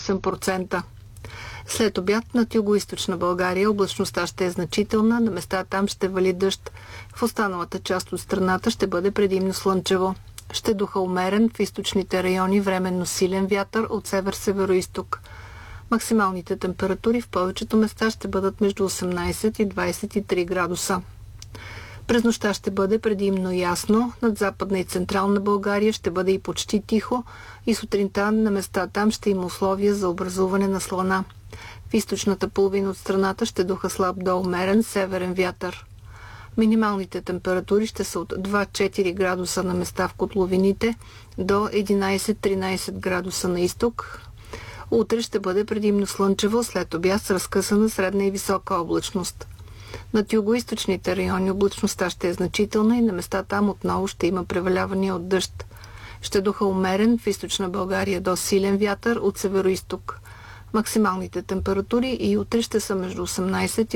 8%. След обяд над югоизточна България облачността ще е значителна, на места там ще вали дъжд. В останалата част от страната ще бъде предимно слънчево. Ще духа умерен, в източните райони временно силен вятър от север-североизток. Максималните температури в повечето места ще бъдат между 18 и 23 градуса. През нощта ще бъде предимно ясно, над Западна и Централна България ще бъде и почти тихо и сутринта на места там ще има условия за образуване на слана. В източната половина от страната ще духа слаб до умерен северен вятър. Минималните температури ще са от 2-4 градуса на места в котловините до 11-13 градуса на изток. Утре ще бъде предимно слънчево, след обяд с разкъсана средна и висока облачност. Над югоизточните райони облачността ще е значителна и на места там отново ще има превалявания от дъжд. Ще духа умерен в източна България до силен вятър от североизток. Максималните температури и утре ще са между 18